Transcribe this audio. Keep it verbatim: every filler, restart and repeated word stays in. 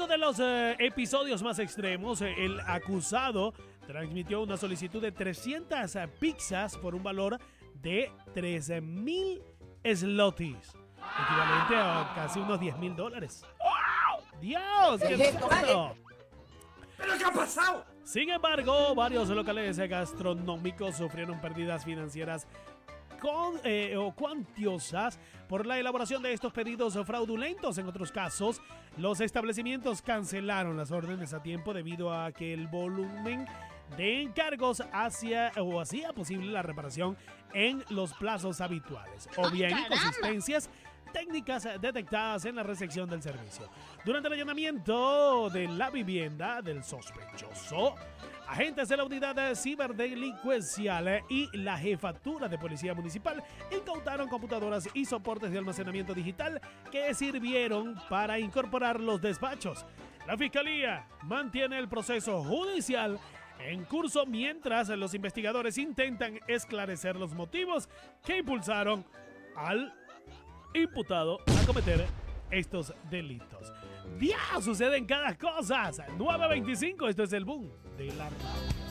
de los eh, episodios más extremos, eh, el acusado transmitió una solicitud de trescientas pizzas por un valor de trece mil slotis, equivalente a casi unos diez mil dólares. ¡Dios! ¡Qué susto! ¿Pero qué ha pasado? Sin embargo, varios locales gastronómicos sufrieron pérdidas financieras con, eh, o cuantiosas por la elaboración de estos pedidos fraudulentos. En otros casos, los establecimientos cancelaron las órdenes a tiempo debido a que el volumen de encargos hacía o hacía posible la reparación en los plazos habituales, o bien inconsistencias técnicas detectadas en la recepción del servicio. Durante el allanamiento de la vivienda del sospechoso, agentes de la unidad ciberdelincuencial y la jefatura de policía municipal incautaron computadoras y soportes de almacenamiento digital que sirvieron para incorporar los despachos. La fiscalía mantiene el proceso judicial en curso mientras los investigadores intentan esclarecer los motivos que impulsaron al imputado a cometer estos delitos. ¡Dios! Suceden cada cosa. nueve veinticinco, esto es el boom de la radio.